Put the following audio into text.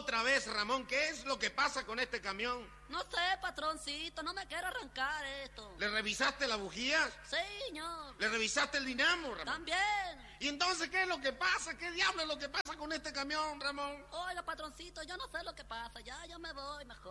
Otra vez, Ramón, ¿qué es lo que pasa con este camión? No sé, patroncito, no me quiero arrancar esto. ¿Le revisaste las bujías? Sí, señor. ¿Le revisaste el dinamo, Ramón? También. ¿Y entonces qué es lo que pasa? ¿Qué diablo es lo que pasa con este camión, Ramón? Oiga, patroncito, yo no sé lo que pasa. Ya, yo me voy mejor.